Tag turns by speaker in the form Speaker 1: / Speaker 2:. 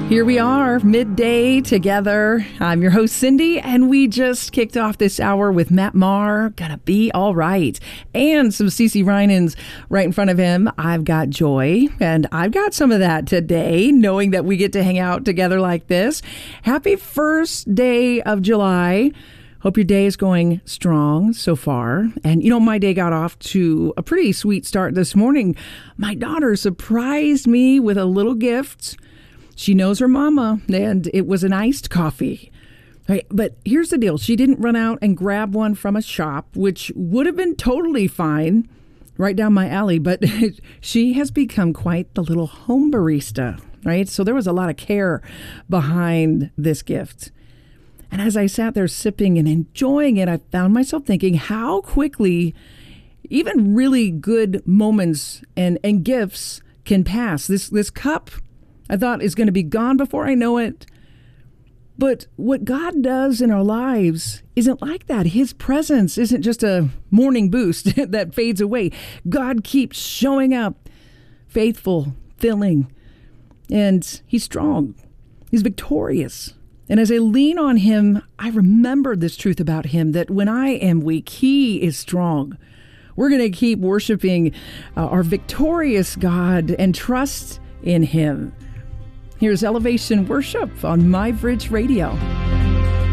Speaker 1: Here we are, midday together. I'm your host, Cindy, and we just kicked off this hour with Matt Maher, Gonna Be All Right, and some CeCe Winans right in front of him. I've got joy, and I've got some of that today, knowing that we get to hang out together like this. Happy first day of July. Hope your day is going strong so far. And, you know, my day got off to a pretty sweet start this morning. My daughter surprised me with a little gift. She knows her mama, and it was an iced coffee. Right, but here's the deal. She didn't run out and grab one from a shop, which would have been totally fine, right down my alley. But she has become quite the little home barista, right? So there was a lot of care behind this gift. And as I sat there sipping and enjoying it, I found myself thinking how quickly even really good moments and gifts can pass. This cup, I thought, is going to be gone before I know it. But what God does in our lives isn't like that. His presence isn't just a morning boost that fades away. God keeps showing up, faithful, filling, and he's strong. He's victorious. And as I lean on him, I remember this truth about him, that when I am weak, he is strong. We're going to keep worshiping our victorious God and trust in him. Here's Elevation Worship on My Bridge Radio.